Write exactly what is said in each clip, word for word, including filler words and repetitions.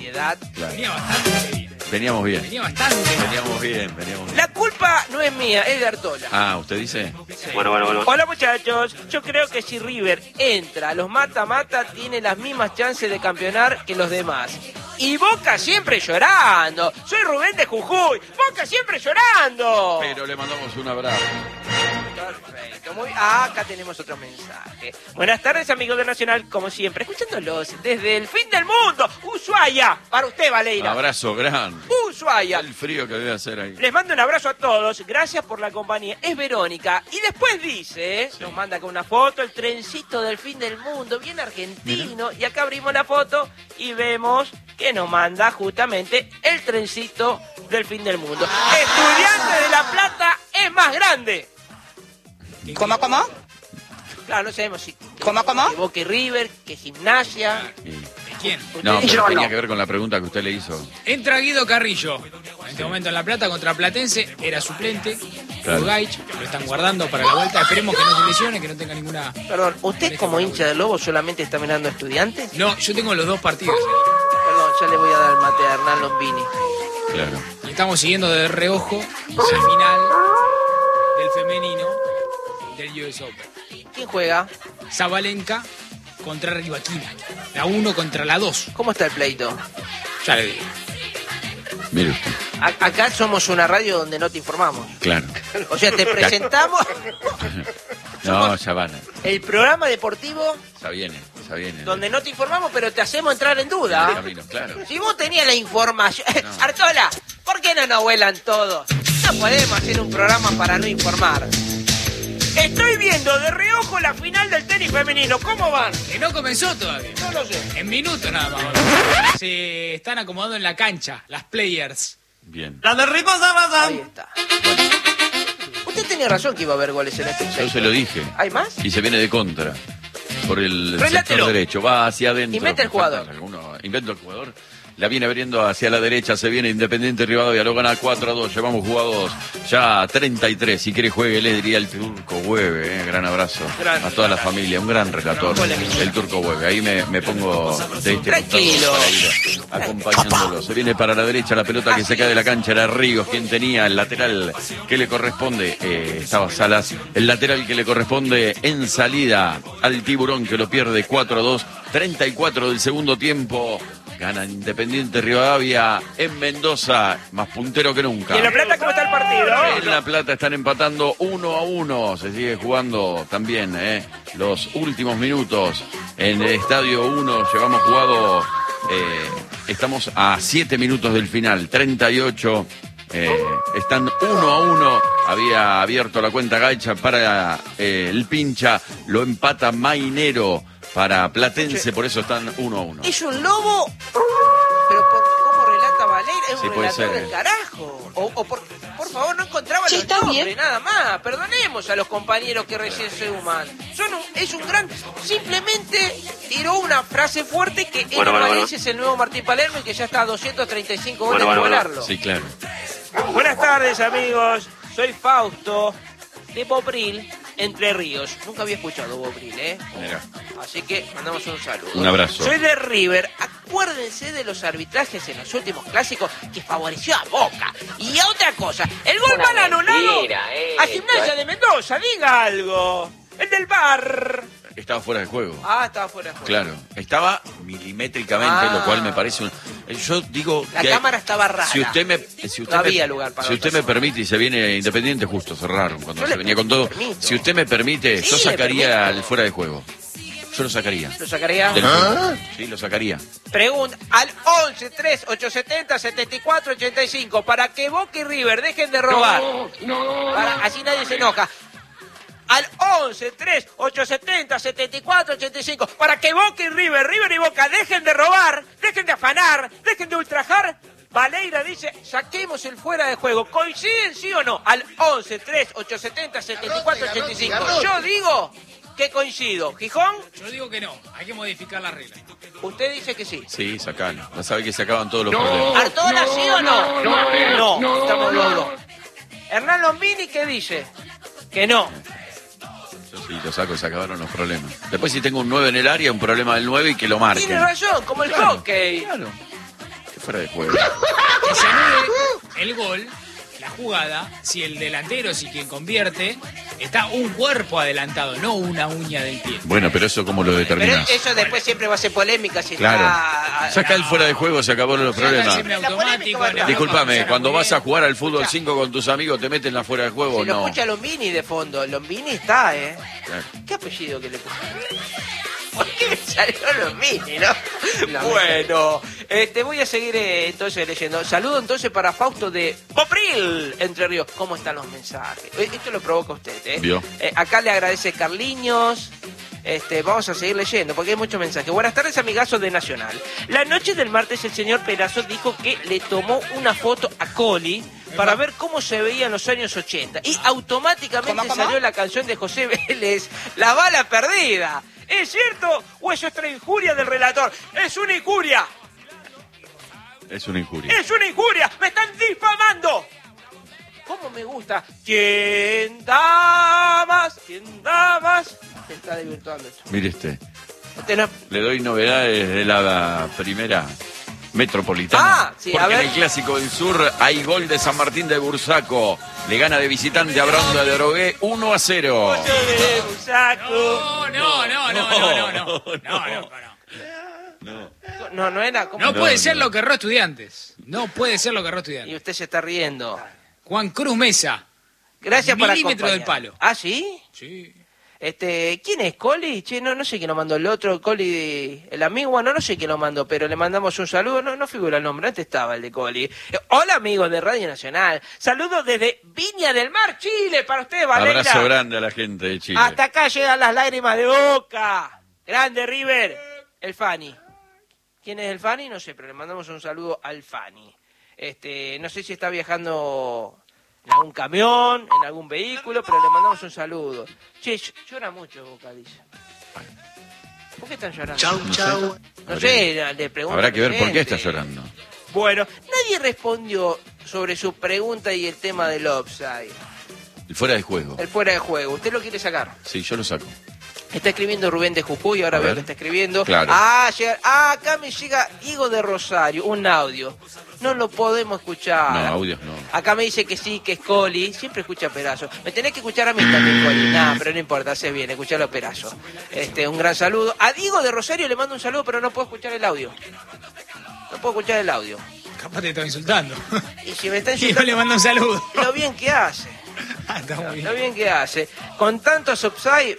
seriedad. Claro. Venía bastante bien. Veníamos bien. Venía bastante. Veníamos bien, veníamos bien. La culpa no es mía, es de Artola. Ah, ¿usted dice? Sí. Bueno, bueno, bueno. Hola muchachos, yo creo que si River entra a los mata-mata tiene las mismas chances de campeonar que los demás. Y Boca siempre llorando. Soy Rubén de Jujuy. Boca siempre llorando. Pero le mandamos un abrazo. Perfecto. Muy... Ah, acá tenemos otro mensaje. Buenas tardes, amigos de Nacional, como siempre, escuchándolos desde el fin del mundo. Ushuaia, para usted, Valeira. Abrazo grande. Ushuaia. El frío que debe hacer ahí. Les mando un abrazo a todos, gracias por la compañía. Es Verónica. Y después dice, ¿eh? Sí. Nos manda con una foto, el trencito del fin del mundo, bien argentino. Mirá. Y acá abrimos la foto y vemos que nos manda justamente el trencito del fin del mundo. Estudiantes de La Plata es más grande. ¿Cómo, cómo? Claro, no sabemos si... ¿Cómo, cómo? Que Boca y River, que Gimnasia. Y- ¿De quién? No, Ustedes- pero tenía que ver con la pregunta que usted le hizo. Entra Guido Carrillo. En este momento en La Plata contra Platense. Era suplente. Claro. Gaich. Lo están guardando para la vuelta. Esperemos que no se lesione, que no tenga ninguna... Perdón, ¿usted como hincha del Lobo solamente está mirando a Estudiantes? No, yo tengo los dos partidos. Perdón, ya le voy a dar el mate a Hernán Lombini. Claro. Y estamos siguiendo de reojo la final del femenino del U S Open. ¿Quién juega? Zabalenka contra Rivaquina. La uno contra la dos. ¿Cómo está el pleito? Ya le digo. Mire usted. A- acá somos una radio donde no te informamos. Claro. O sea, te presentamos No, ya van. el programa deportivo Ya viene, ya viene. donde no te informamos, pero te hacemos entrar en En el duda. camino, claro. Si vos tenías la información... Artola, ¿por qué no nos vuelan todos? No podemos hacer un programa para no informar. Estoy viendo de reojo la final del tenis femenino. ¿Cómo van? Que no comenzó todavía. No lo sé. En minutos nada más. Se están acomodando en la cancha, las players. Bien. ¡La de Rico Sabrazán! Ahí está. Usted tenía razón que iba a haber goles en este Yo pleito. se lo dije. ¿Hay más? Y se viene de contra. Por el Relátelo. sector derecho. Va hacia adentro. Inventa el jugador. Alguno- inventa el jugador. La viene abriendo hacia la derecha. Se viene Independiente Rivadavia. Lo gana cuatro a dos. Llevamos jugados ya treinta y tres. Si quiere juegue, le diría el Turco Hueve. Eh. Gran abrazo Gran a toda la familia. Un gran relator. Hola, mi El Turco Hueve. Ahí me, me pongo de este Tranquilo. costado para ir acompañándolo. Se viene para la derecha. La pelota que se cae de la cancha era Ríos. Quien tenía el lateral que le corresponde. Eh, estaba Salas. El lateral que le corresponde en salida al Tiburón, que lo pierde cuatro a dos. treinta y cuatro del segundo tiempo. Gana Independiente Rivadavia en Mendoza, más puntero que nunca. ¿Y en La Plata cómo está el partido? En La Plata están empatando uno a uno. Se sigue jugando también eh, los últimos minutos en el Estadio uno. Llevamos jugado, eh, estamos a siete minutos del final, treinta y ocho. Eh, están uno a uno. Había abierto la cuenta Gaicha para eh, el pincha. Lo empata Mainero para Platense, por eso están uno a uno. Es un lobo, pero por cómo relata Valera, es un Sí, puede relator ser. del carajo. O, o por, por favor, no encontraba Sí, los está nombres, bien. nada más. Perdonemos a los compañeros que recién se suman. Son un- es un gran... Simplemente tiró una frase fuerte que Bueno, era bueno, Valencia es el nuevo Martín Palermo y que ya está a doscientos treinta y cinco goles Bueno, de bueno, bueno. volarlo. Sí, claro. Buenas tardes, amigos. Soy Fausto de Bobril, Entre Ríos. Nunca había escuchado Bobril, ¿eh? Mira. Así que mandamos un saludo. Un abrazo. Soy de River. Acuérdense de los arbitrajes en los últimos clásicos que favoreció a Boca. Y a otra cosa, el gol Una mal anulado mentira, eh. a Gimnasia de Mendoza. Diga algo. El del bar. Estaba fuera de juego. Ah, estaba fuera de juego. Claro, estaba milimétricamente, Ah. lo cual me parece un... Yo digo La que... cámara estaba rara. Si usted me, si usted No me- había lugar para si usted otra me permite y se viene Independiente, justo cerraron cuando Yo se le venía con todo. permito. Si usted me permite, Sí, yo le sacaría permito. al fuera de juego. Yo lo sacaría. ¿Lo sacaría? Del juego. Sí, lo sacaría. Pregunta al once tres ocho setenta setenta y cuatro ochenta y cinco para que Boca y River dejen de robar. Para, así nadie se enoja. Al once tres ocho setenta setenta y cuatro ochenta y cinco para que Boca y River, River y Boca dejen de robar, dejen de afanar, dejen de ultrajar. Valeira dice, saquemos el fuera de juego. ¿Coinciden sí o no? Al once tres ocho setenta setenta y cuatro ochenta y cinco. Yo digo que coincido. ¿Gijón? Yo digo que no, hay que modificar la regla. Usted dice que sí. Sí, sacalo. Ya sabe que se acaban todos los problemas. ¿Artola sí o no? No, no, estamos los dos. Hernán Lombini, ¿qué dice? Que no. Yo sí, lo saco, se acabaron los problemas. Después si tengo un nueve en el área, un problema del nueve y que lo marquen. Tiene razón, como el Claro, hockey. Claro. fuera de juego. Que se anule el gol, la jugada, si el delantero, si quien convierte, está un cuerpo adelantado, no una uña del pie. Bueno, pero eso cómo lo Pero determinás. eso después siempre va a ser polémica si Claro. está... Saca el fuera de juego, se acabaron los problemas. Semiautomático, en Europa Disculpame, funciona cuando muy vas a bien. jugar al fútbol cinco con tus amigos, ¿te meten la fuera de juego o Si lo no? escucha Lombini de fondo, Lombini está, ¿eh? Claro. ¿Qué apellido que le pusieron? ¿Por qué me salió Lombini, no? Bueno, este, voy a seguir eh, entonces leyendo. Saludo entonces para Fausto de Popril, Entre Ríos. ¿Cómo están los mensajes? Eh, Esto lo provoca usted, ¿eh? ¿Vio? Eh, acá le agradece Carliños. Este, vamos a seguir leyendo porque hay muchos mensajes. Buenas tardes, amigazos de Nacional. La noche del martes el señor Perazo dijo que le tomó una foto a Coli para ver cómo se veía en los años ochenta. Y automáticamente ¿Cómo, cómo? salió la canción de José Vélez, La bala perdida. ¿Es cierto o es otra injuria del relator? ¡Es una injuria! Es una injuria. ¡Es una injuria! ¡Me están difamando! ¿Cómo me gusta? ¿Quién da más? ¿Quién da más? Se está desvirtuando esto. Mire este. Este no- Le doy novedades de la primera metropolitana. Ah, sí, porque a ver. en el Clásico del Sur hay gol de San Martín de Bursaco. Le gana de visitante a Bronda de Orogué uno a cero. Yo de Bursaco. No, no, no, no, no, no, no, no, no, no. No, no era como. No No, puede no. ser lo que erró Estudiantes. No puede ser lo que erró Y Estudiantes. usted se está riendo. Juan Cruz Mesa. Gracias por Milímetro acompañar. del palo. ¿Ah, sí? Sí. Este, ¿quién es Coli? Che, no, no sé quién lo mandó. El otro, Coli, el amigo, no, no sé quién lo mandó, pero le mandamos un saludo. No, no figura el nombre, antes estaba el de Coli. Eh, hola, amigos de Radio Nacional. Saludos desde Viña del Mar, Chile, para usted, Valeria. Abrazo grande a la gente de Chile. Hasta acá llegan las lágrimas de Boca. Grande, River. El Fani. ¿Quién es el Fani? No sé, pero le mandamos un saludo al Fani. Este, no sé si está viajando en algún camión, en algún vehículo, pero le mandamos un saludo. Che, ll- llora mucho Boca, dice. ¿Por qué están llorando? Chau, chau. No sé, le pregunto. Habrá que ver por qué gente. está llorando. Bueno, nadie respondió sobre su pregunta y el tema del offside. El fuera de juego. El fuera de juego. ¿Usted lo quiere sacar? Sí, yo lo saco. Está escribiendo Rubén de Jujuy, ahora A veo ver. que está escribiendo. Claro. Ah, llega- ah, acá me llega Diego de Rosario, un audio. No lo podemos escuchar. No, audios no. Acá me dice que sí, que es Coli. Siempre escucha Perazo. Me tenés que escuchar a mí también, Coli. Nah, pero no importa, hace bien, escuchalo a Perazo. Este, un gran saludo. A Diego de Rosario le mando un saludo, pero no puedo escuchar el audio. No puedo escuchar el audio. Capaz te estaba insultando. Y si me está Y yo le insultando, mando un saludo. lo bien que hace. Ah, está muy bien. Lo bien que hace. Con tantos offside,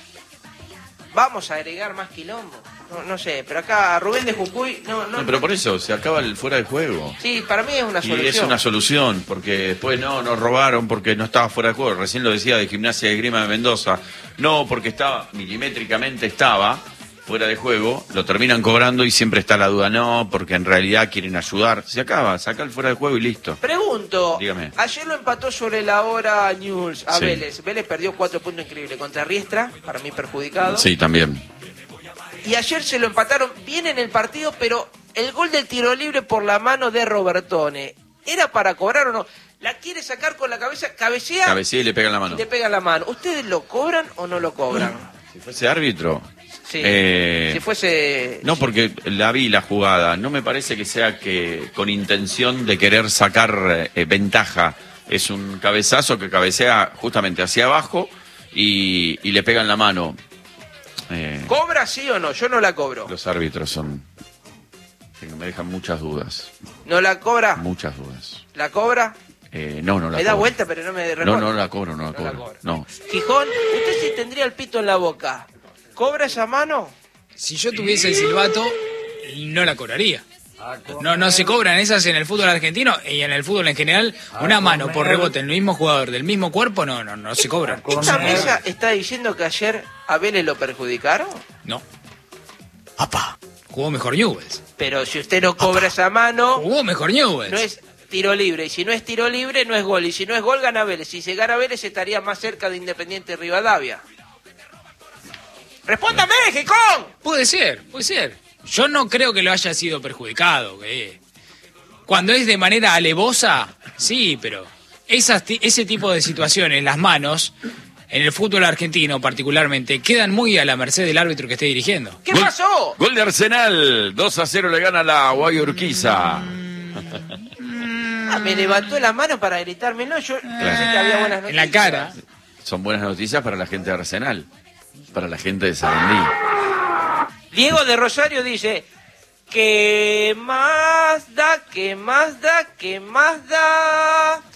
vamos a agregar más quilombo. No, no sé, pero acá Rubén de Jujuy, no, no, No, pero por eso se acaba el fuera de juego. Sí, para mí es una Y solución. es una solución, porque después no, nos robaron porque no estaba fuera de juego. Recién lo decía de Gimnasia de Grima de Mendoza. No, porque estaba, milimétricamente estaba fuera de juego, lo terminan cobrando y siempre está la duda. No, porque en realidad quieren ayudar. Se acaba, saca el fuera de juego y listo. Pregunto, Dígame. ayer lo empató sobre la hora News a Sí. Vélez. Vélez perdió cuatro puntos increíbles contra Riestra, para mí perjudicado. Sí, también. Y ayer se lo empataron bien en el partido, pero el gol del tiro libre por la mano de Robertone, ¿era para cobrar o no? La quiere sacar con la cabeza, cabecea Cabecea y le pegan la y mano. le pega la mano. ¿Ustedes lo cobran o no lo cobran? Si fuese árbitro. Sí. Eh, Si fuese... No, porque la vi la jugada. No me parece que sea que con intención de querer sacar eh, ventaja. Es un cabezazo que cabecea justamente hacia abajo y, y le pegan la mano. Eh, ¿Cobra sí o no? Yo no la cobro. los árbitros son... que me dejan muchas dudas. ¿No la cobra? Muchas dudas. ¿La cobra? Eh, no, no la Me da cobro. vuelta, pero no me No, responde. no la cobro, no la No la cobro. cobra. No. Gijón, usted sí tendría el pito en la boca. ¿Cobra esa mano? Si yo tuviese el silbato, no la cobraría. No, no se cobran esas en el fútbol argentino y en el fútbol en general. Una mano por rebote en el mismo jugador del mismo cuerpo, no, no, no se cobran. ¿Esta mesa está diciendo que ayer a Vélez lo perjudicaron? No. ¡Apa! Jugó mejor Newell's. Pero si usted no cobra esa mano, Jugó mejor Newell's. no es tiro libre. Y si no es tiro libre, no es gol. Y si no es gol, gana Vélez. Si se gana Vélez, estaría más cerca de Independiente Rivadavia. ¡Respóndame, Gijón! Puede ser, puede ser. Yo no creo que lo haya sido perjudicado. Que... Cuando es de manera alevosa, sí, pero esas ti- ese tipo de situaciones, las manos, en el fútbol argentino particularmente, quedan muy a la merced del árbitro que esté dirigiendo. ¿Qué Gol- pasó? Gol de Arsenal. dos a cero le gana la Guayurquiza. Ah, me levantó la mano para gritármelo. Yo pensé que había buenas noticias. En la cara. Son buenas noticias para la gente de Arsenal, para la gente de Sarandí. Diego de Rosario dice: ¿qué más da? ¿Qué más da? ¿Qué más da?